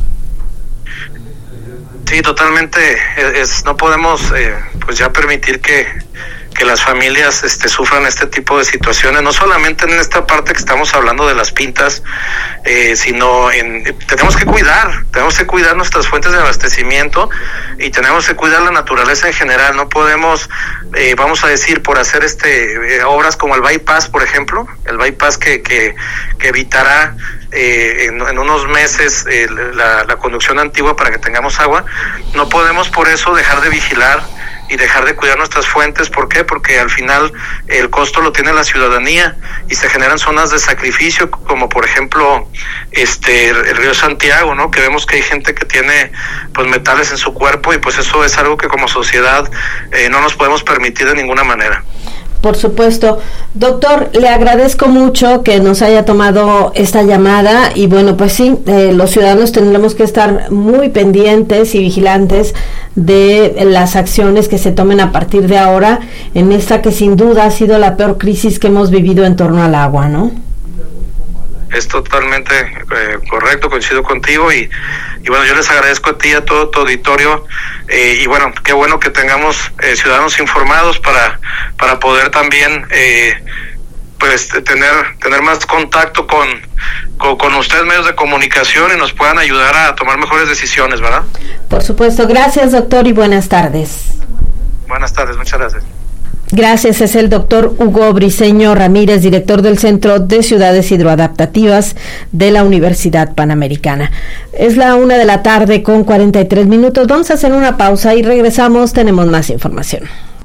Sí, totalmente. No podemos pues ya permitir que las familias sufran este tipo de situaciones, no solamente en esta parte que estamos hablando de las pintas, sino tenemos que cuidar nuestras fuentes de abastecimiento, y tenemos que cuidar la naturaleza en general. No podemos, vamos a decir, por hacer obras como el bypass, por ejemplo, el bypass que evitará en unos meses la conducción antigua para que tengamos agua. No podemos por eso dejar de vigilar y dejar de cuidar nuestras fuentes. ¿Por qué? Porque al final el costo lo tiene la ciudadanía y se generan zonas de sacrificio, como por ejemplo el río Santiago, ¿no? Que vemos que hay gente que tiene pues metales en su cuerpo, y pues eso es algo que como sociedad no nos podemos permitir de ninguna manera.
Por supuesto. Doctor, le agradezco mucho que nos haya tomado esta llamada, y bueno, pues sí, los ciudadanos tendremos que estar muy pendientes y vigilantes de las acciones que se tomen a partir de ahora en esta que sin duda ha sido la peor crisis que hemos vivido en torno al agua, ¿no?
Es totalmente correcto, coincido contigo, y bueno, yo les agradezco a ti y a todo tu auditorio, y bueno, qué bueno que tengamos ciudadanos informados para poder también pues tener más contacto con ustedes, medios de comunicación, y nos puedan ayudar a tomar mejores decisiones, ¿verdad?
Por supuesto. Gracias, doctor, y buenas tardes.
Buenas tardes, muchas gracias.
Gracias, es el doctor Hugo Briceño Ramírez, director del Centro de Ciudades Hidroadaptativas de la Universidad Panamericana. Es la 1:00 con 43 minutos. Vamos a hacer una pausa y regresamos, tenemos más información.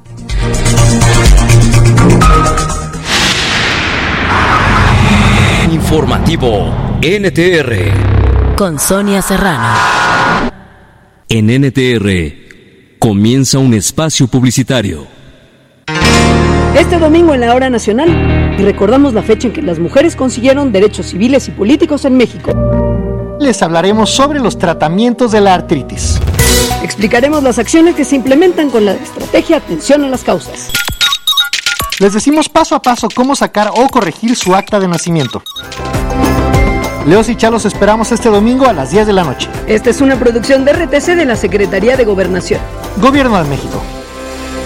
Informativo NTR
con Sonia Serrano.
En NTR comienza un espacio publicitario.
Este domingo en la Hora Nacional, y recordamos la fecha en que las mujeres consiguieron derechos civiles y políticos en México.
Les hablaremos sobre los tratamientos de la artritis.
Explicaremos las acciones que se implementan con la estrategia Atención a las Causas.
Les decimos paso a paso cómo sacar o corregir su acta de nacimiento. Leos y Chalos esperamos este domingo a las 10 de la noche.
Esta es una producción de RTC de la Secretaría de Gobernación.
Gobierno de México.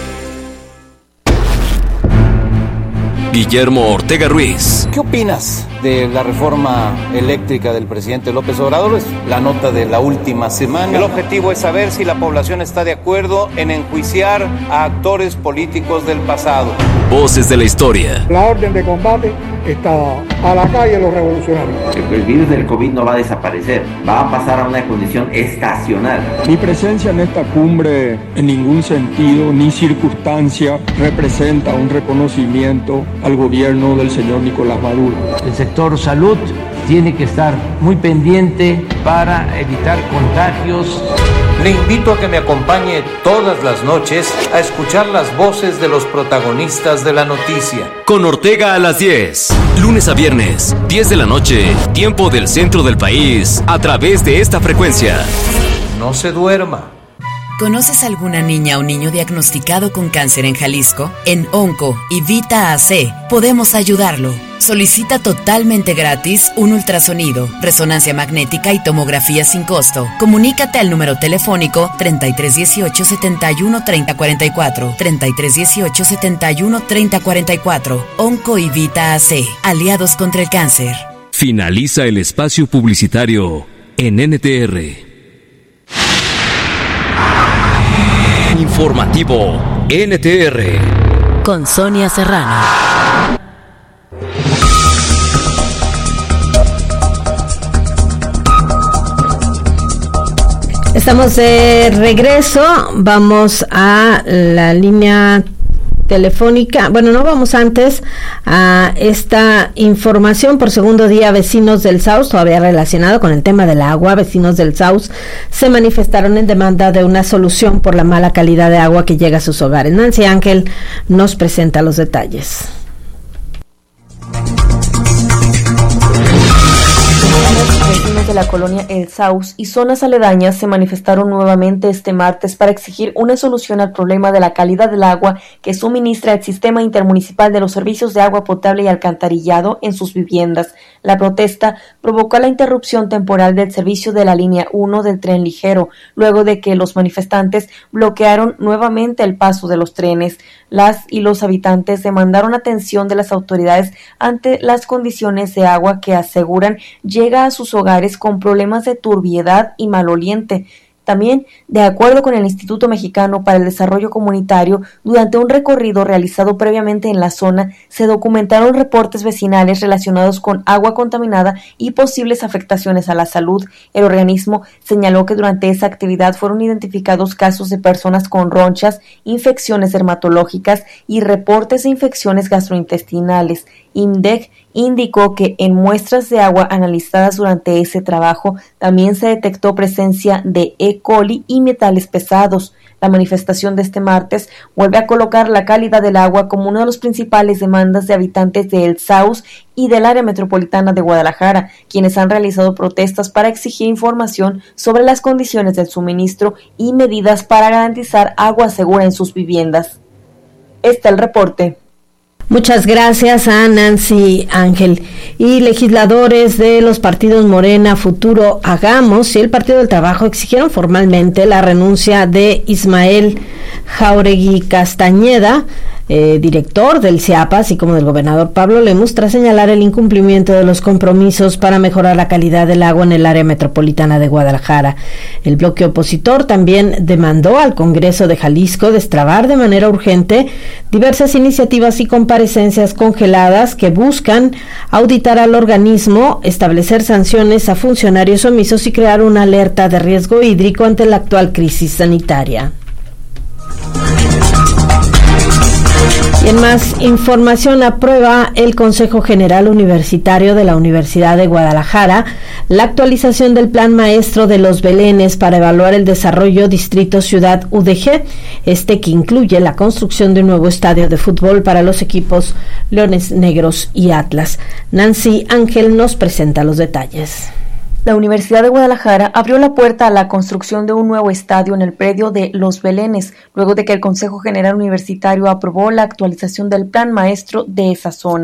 Guillermo Ortega Ruiz.
¿Qué opinas de la reforma eléctrica del presidente López Obrador, es la nota de la última semana. El objetivo es saber si la población está de acuerdo en enjuiciar a actores políticos del pasado.
Voces de la historia.
La orden de combate está a la calle los revolucionarios.
El virus del COVID no va a desaparecer, va a pasar a una condición estacional.
Mi presencia en esta cumbre en ningún sentido ni circunstancia representa un reconocimiento al gobierno del señor Nicolás Maduro.
El sector salud tiene que estar muy pendiente para evitar contagios.
Le invito a que me acompañe todas las noches a escuchar las voces de los protagonistas de la noticia.
Con Ortega a las 10, lunes a viernes, 10 de la noche, tiempo del centro del país, a través de esta frecuencia.
No se duerma.
¿Conoces alguna niña o niño diagnosticado con cáncer en Jalisco? En Onco y Vita AC podemos ayudarlo. Solicita totalmente gratis un ultrasonido, resonancia magnética y tomografía sin costo. Comunícate al número telefónico 3318 71 3044, 3318 71 3044. Onco y Vita AC, aliados contra el cáncer.
Finaliza el espacio publicitario en NTR. Informativo NTR
con Sonia Serrano.
Estamos de regreso, vamos a la línea telefónica. Bueno, no, vamos antes a esta información. Por segundo día, vecinos del Saus, todavía relacionado con el tema del agua, vecinos del Saus se manifestaron en demanda de una solución por la mala calidad de agua que llega a sus hogares. Nancy Ángel nos presenta los detalles.
Vecinos de la colonia El Saus y zonas aledañas se manifestaron nuevamente este martes para exigir una solución al problema de la calidad del agua que suministra el Sistema Intermunicipal de los Servicios de Agua Potable y Alcantarillado en sus viviendas. La protesta provocó la interrupción temporal del servicio de la línea 1 del tren ligero, luego de que los manifestantes bloquearon nuevamente el paso de los trenes. Las y los habitantes demandaron atención de las autoridades ante las condiciones de agua que aseguran llega a sus hogares con problemas de turbiedad y maloliente. También, de acuerdo con el Instituto Mexicano para el Desarrollo Comunitario, durante un recorrido realizado previamente en la zona, se documentaron reportes vecinales relacionados con agua contaminada y posibles afectaciones a la salud. El organismo señaló que durante esa actividad fueron identificados casos de personas con ronchas, infecciones dermatológicas y reportes de infecciones gastrointestinales. INDEC indicó que en muestras de agua analizadas durante ese trabajo también se detectó presencia de E. coli y metales pesados. La manifestación de este martes vuelve a colocar la calidad del agua como una de las principales demandas de habitantes de El Saus y del área metropolitana de Guadalajara, quienes han realizado protestas para exigir información sobre las condiciones del suministro y medidas para garantizar agua segura en sus viviendas. Este es el reporte.
Muchas gracias a Nancy Ángel. Y legisladores de los partidos Morena, Futuro, Hagamos y el Partido del Trabajo exigieron formalmente la renuncia de Ismael Jáuregui Castañeda, director del CIAPA, así como del gobernador Pablo Lemus, tras señalar el incumplimiento de los compromisos para mejorar la calidad del agua en el área metropolitana de Guadalajara. El bloque opositor también demandó al Congreso de Jalisco destrabar de manera urgente diversas iniciativas y comparecencias congeladas que buscan auditar al organismo, establecer sanciones a funcionarios omisos y crear una alerta de riesgo hídrico ante la actual crisis sanitaria. Y en más información, aprueba el Consejo General Universitario de la Universidad de Guadalajara la actualización del Plan Maestro de los Belenes para evaluar el desarrollo Distrito Ciudad UDG, que incluye la construcción de un nuevo estadio de fútbol para los equipos Leones Negros y Atlas. Nancy Ángel nos presenta los detalles.
La Universidad de Guadalajara abrió la puerta a la construcción de un nuevo estadio en el predio de Los Belenes, luego de que el Consejo General Universitario aprobó la actualización del plan maestro de esa zona.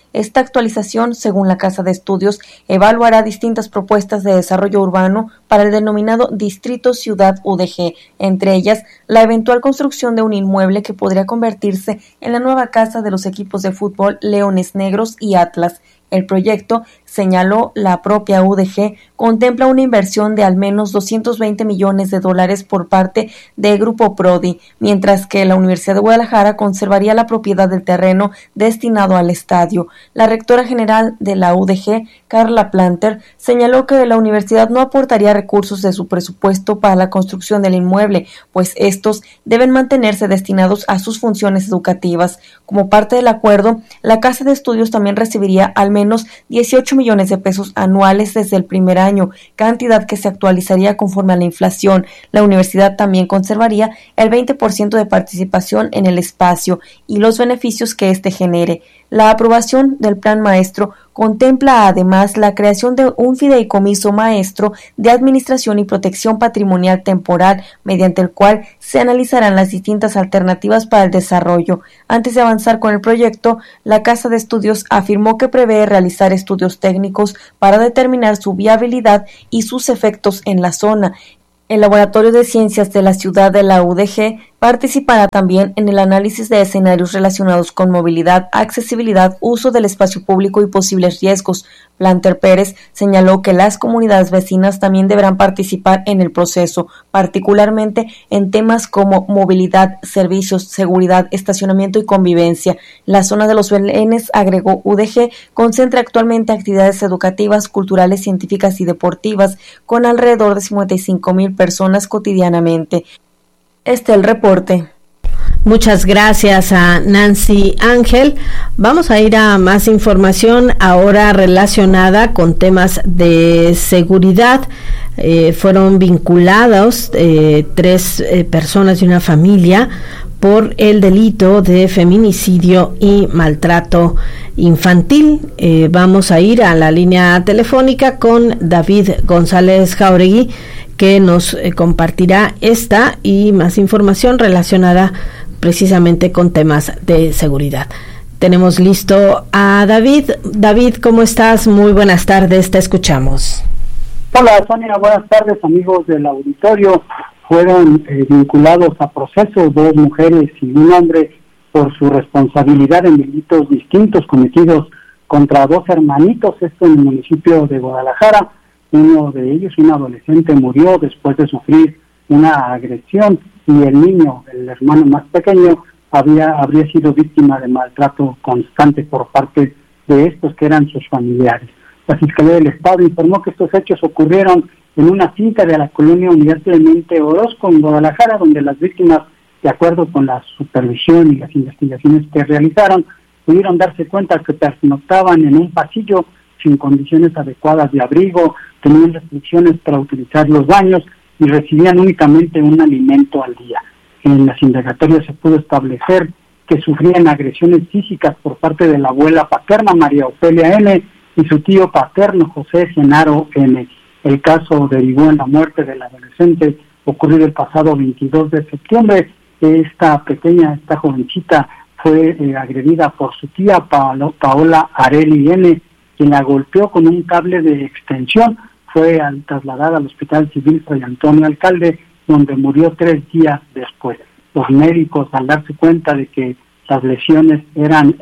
Esta actualización, según la Casa de Estudios, evaluará distintas propuestas de desarrollo urbano para el denominado Distrito Ciudad UDG, entre ellas la eventual construcción de un inmueble que podría convertirse en la nueva casa de los equipos de fútbol Leones Negros y Atlas. El proyecto, señaló la propia UDG, contempla una inversión de al menos $220 millones por parte de Grupo Prodi, mientras que la Universidad de Guadalajara conservaría la propiedad del terreno destinado al estadio. La rectora general de la UDG, Carla Planter, señaló que la universidad no aportaría recursos de su presupuesto para la construcción del inmueble, pues estos deben mantenerse destinados a sus funciones educativas. Como parte del acuerdo, la Casa de Estudios también recibiría al menos $18 millones anuales desde el primer año, cantidad que se actualizaría conforme a la inflación. La universidad también conservaría el 20% de participación en el espacio y los beneficios que éste genere. La aprobación del Plan Maestro contempla además la creación de un fideicomiso maestro de administración y protección patrimonial temporal, mediante el cual se analizarán las distintas alternativas para el desarrollo. Antes de avanzar con el proyecto, la Casa de Estudios afirmó que prevé realizar estudios técnicos para determinar su viabilidad y sus efectos en la zona. El Laboratorio de Ciencias de la Ciudad de la UDG participará también en el análisis de escenarios relacionados con movilidad, accesibilidad, uso del espacio público y posibles riesgos. Planter Pérez señaló que las comunidades vecinas también deberán participar en el proceso, particularmente en temas como movilidad, servicios, seguridad, estacionamiento y convivencia. La zona de los Belénes, agregó UDG, concentra actualmente actividades educativas, culturales, científicas y deportivas, con alrededor de 55,000 personas cotidianamente. El reporte.
Muchas gracias a Nancy Ángel. Vamos a ir a más información ahora relacionada con temas de seguridad. Fueron vinculados 3 personas de una familia por el delito de feminicidio y maltrato infantil. Vamos a ir a la línea telefónica con David González Jauregui, que nos compartirá esta y más información relacionada precisamente con temas de seguridad. Tenemos listo a David. David, ¿cómo estás? Muy buenas tardes, te escuchamos.
Hola, Sonia, buenas tardes, amigos del auditorio. Fueron vinculados a proceso 2 mujeres y un hombre por su responsabilidad en delitos distintos cometidos contra 2 hermanitos, esto en el municipio de Guadalajara. Uno de ellos, un adolescente, murió después de sufrir una agresión y el niño, el hermano más pequeño, habría sido víctima de maltrato constante por parte de estos que eran sus familiares. La Fiscalía del Estado informó que estos hechos ocurrieron en una finca de la colonia Unidad Clemente Orozco en Guadalajara, donde las víctimas, de acuerdo con la supervisión y las investigaciones que realizaron, pudieron darse cuenta que pernoctaban en un pasillo sin condiciones adecuadas de abrigo, tenían restricciones para utilizar los baños y recibían únicamente un alimento al día. En las indagatorias se pudo establecer que sufrían agresiones físicas por parte de la abuela paterna, María Ofelia N., y su tío paterno, José Genaro N. El caso derivó en la muerte del adolescente ocurrido el pasado 22 de septiembre. Esta jovencita fue agredida por su tía Paola Areli N., quien la golpeó con un cable de extensión. Fue trasladada al Hospital Civil Fray Antonio Alcalde, donde murió 3 días después. Los médicos, al darse cuenta de que las lesiones eran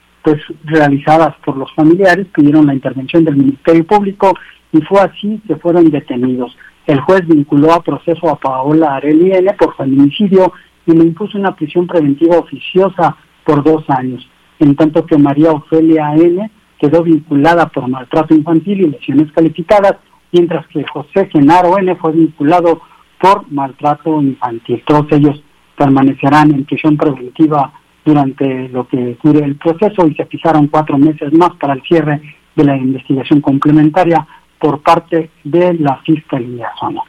realizadas por los familiares, pidieron la intervención del Ministerio Público y fue así que fueron detenidos. El juez vinculó a proceso a Paola Areli N. por feminicidio y le impuso una prisión preventiva oficiosa por 2 años, en tanto que María Ofelia N. quedó vinculada por maltrato infantil y lesiones calificadas, mientras que José Genaro N. fue vinculado por maltrato infantil. Todos ellos permanecerán en prisión preventiva durante lo que dure el proceso y se fijaron 4 meses más para el cierre de la investigación complementaria por parte de la Fiscalía Zona.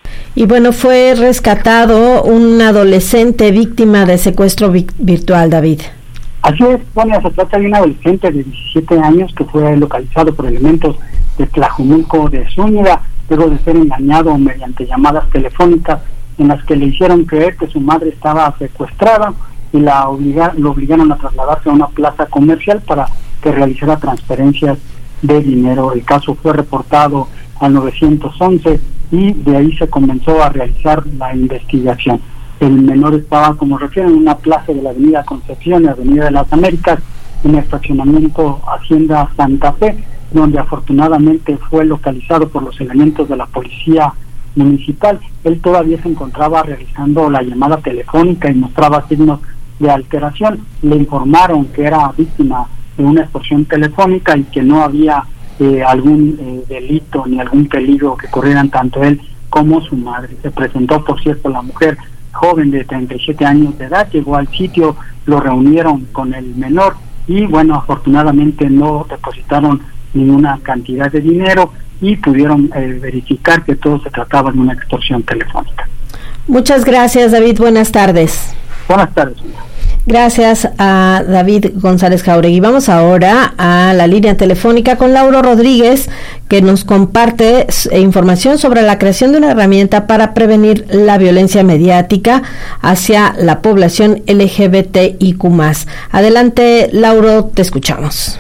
Y bueno, fue rescatado un adolescente víctima de secuestro virtual, David.
Así es, Sonia, se trata de un adolescente de 17 años que fue localizado por elementos de Tlajumulco de Zúñiga, luego de ser engañado mediante llamadas telefónicas en las que le hicieron creer que su madre estaba secuestrada y lo obligaron a trasladarse a una plaza comercial para que realizara transferencias de dinero. El caso fue reportado al 911 y de ahí se comenzó a realizar la investigación. El menor estaba, como refieren, en una plaza de la avenida Concepción y avenida de las Américas, en el fraccionamiento Hacienda Santa Fe, donde afortunadamente fue localizado por los elementos de la policía municipal. Él todavía se encontraba realizando la llamada telefónica y mostraba signos de alteración. Le informaron que era víctima de una extorsión telefónica y que no había algún delito ni algún peligro que corrieran tanto él como su madre. Se presentó, por cierto, la mujer joven de 37 años de edad, llegó al sitio, lo reunieron con el menor y bueno, afortunadamente no depositaron ninguna cantidad de dinero y pudieron verificar que todo se trataba de una extorsión telefónica.
Muchas gracias, David. Buenas tardes.
Buenas tardes, señora.
Gracias a David González Jauregui. Vamos ahora a la línea telefónica con Lauro Rodríguez, que nos comparte información sobre la creación de una herramienta para prevenir la violencia mediática hacia la población LGBTIQ+. Adelante, Lauro, te escuchamos.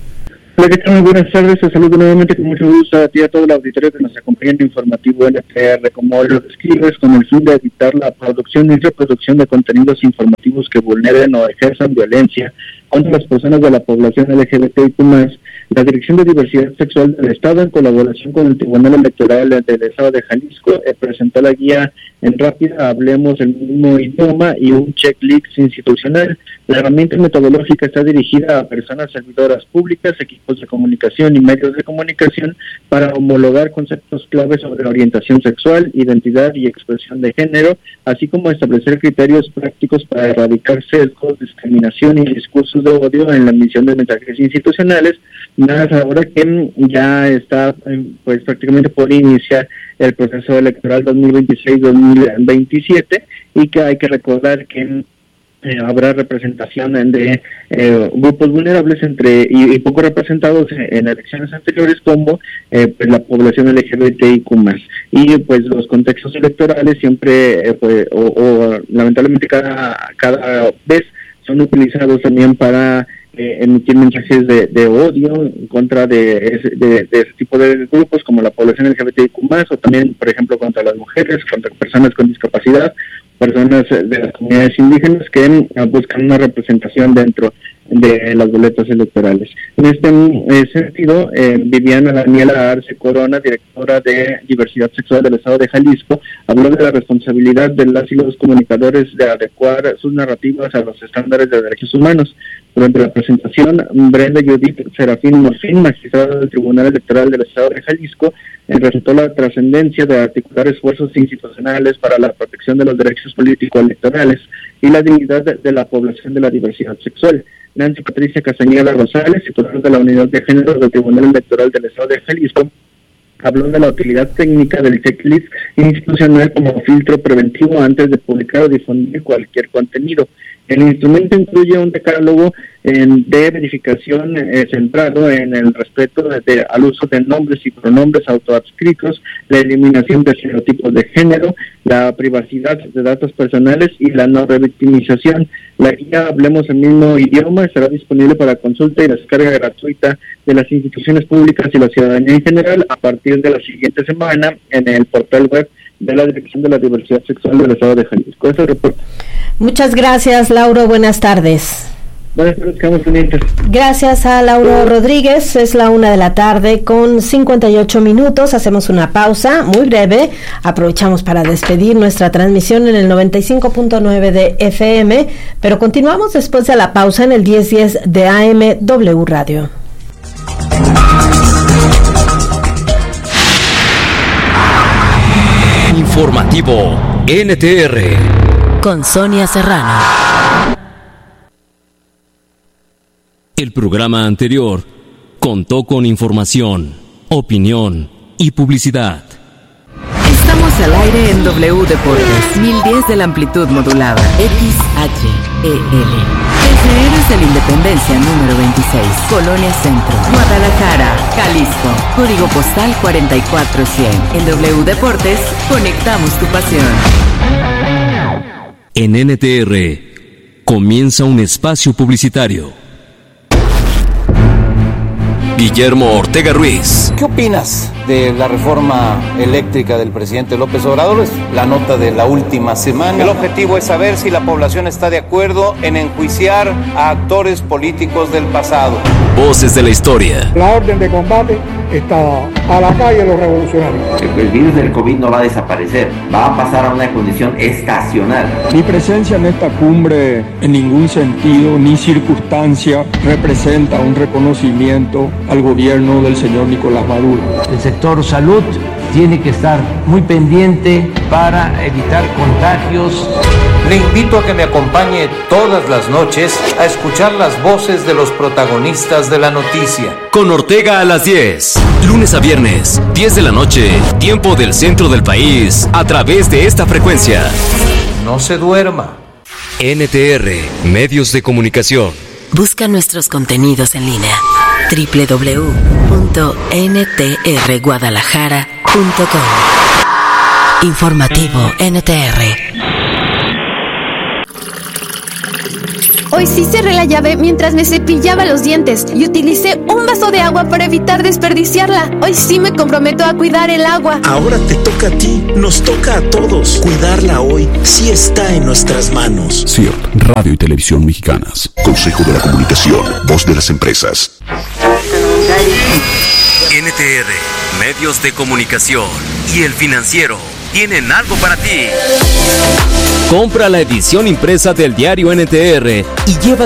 Hola, ¿qué tal? Muy buenas tardes. Te saludo nuevamente con mucho gusto a ti y a todo el auditorio que nos acompaña en Informativo NTR. Como lo describes, con el fin de evitar la producción y reproducción de contenidos informativos que vulneren o ejerzan violencia contra las personas de la población LGBTIQ+, la Dirección de Diversidad Sexual del Estado, en colaboración con el Tribunal Electoral del Estado de Jalisco, presentó la guía en Rápida, Hablemos el Mismo Idioma y un checklist institucional. La herramienta metodológica está dirigida a personas servidoras públicas, equipos de comunicación y medios de comunicación para homologar conceptos clave sobre orientación sexual, identidad y expresión de género, así como establecer criterios prácticos para erradicar sesgos, discriminación y discursos de odio en la emisión de mensajes institucionales, más ahora que ya está pues prácticamente por iniciar el proceso electoral 2026-2027 y que hay que recordar que habrá representación de grupos vulnerables y poco representados en elecciones anteriores, como pues la población LGBTIQ+. Y pues los contextos electorales siempre lamentablemente cada vez son utilizados también para emitir mensajes de odio en contra de ese tipo de grupos, como la población LGBTIQ+, o también, por ejemplo, contra las mujeres, contra personas con discapacidad, personas de las comunidades indígenas que buscan una representación dentro de las boletas electorales. En este sentido, Viviana Daniela Arce Corona, directora de Diversidad Sexual del Estado de Jalisco, habló de la responsabilidad de las y los comunicadores de adecuar sus narrativas a los estándares de derechos humanos. Durante la presentación, Brenda Judith Serafín Morfín, magistrada del Tribunal Electoral del Estado de Jalisco, resaltó la trascendencia de articular esfuerzos institucionales para la protección de los derechos político-electorales y la dignidad de la población de la diversidad sexual. Nancy Patricia Castañeda Rosales, titular de la Unidad de Género del Tribunal Electoral del Estado de Jalisco, habló de la utilidad técnica del checklist institucional como filtro preventivo antes de publicar o difundir cualquier contenido. El instrumento incluye un decálogo de verificación centrado en el respeto al uso de nombres y pronombres autoadscritos, la eliminación de estereotipos de género, la privacidad de datos personales y la no revictimización. La guía Hablemos el Mismo Idioma estará disponible para consulta y descarga gratuita de las instituciones públicas y la ciudadanía en general a partir de la siguiente semana en el portal web de la Dirección de la Diversidad Sexual del Estado de Jalisco. Ese reporte.
Muchas gracias, Lauro. Buenas tardes.
Buenas tardes, quedamos pendientes.
Gracias a Lauro Rodríguez. Es la 1:00 p.m. con 58 minutos. Hacemos una pausa muy breve. Aprovechamos para despedir nuestra transmisión en el 95.9 de FM, pero continuamos después de la pausa en el 1010 de AM W Radio.
Informativo NTR
con Sonia Serrano.
El programa anterior contó con información, opinión y publicidad.
Estamos al aire en W Deportes, 1010 de la amplitud modulada, XHEL. Desde Héroes de la Independencia número 26, Colonia Centro, Guadalajara, Jalisco, código postal 44100. En W Deportes, conectamos tu pasión.
En NTR, comienza un espacio publicitario. Guillermo Ortega Ruiz.
¿Qué opinas de la reforma eléctrica del presidente López Obrador? Es la nota de la última semana. El objetivo es saber si la población está de acuerdo en enjuiciar a actores políticos del pasado.
Voces de la historia.
La orden de combate está a la calle los revolucionarios.
El virus del COVID no va a desaparecer, va a pasar a una condición estacional.
Mi presencia en esta cumbre en ningún sentido ni circunstancia representa un reconocimiento al gobierno del señor Nicolás Maduro.
El sector salud tiene que estar muy pendiente para evitar contagios.
Le invito a que me acompañe todas las noches a escuchar las voces de los protagonistas de la noticia.
Con Ortega a las 10, lunes a viernes, 10 de la noche, tiempo del centro del país, a través de esta frecuencia.
No se duerma.
NTR, Medios de Comunicación.
Busca nuestros contenidos en línea. www.ntrguadalajara.com. Informativo NTR.
Hoy sí cerré la llave mientras me cepillaba los dientes y utilicé un vaso de agua para evitar desperdiciarla. Hoy sí me comprometo a cuidar el agua.
Ahora te toca a ti, nos toca a todos. Cuidarla hoy sí está en nuestras manos.
CIRT, Radio y Televisión Mexicanas. Consejo de la Comunicación, voz de las empresas.
NTR, Medios de Comunicación y El Financiero tienen algo para ti. Compra la edición impresa del diario NTR y lleva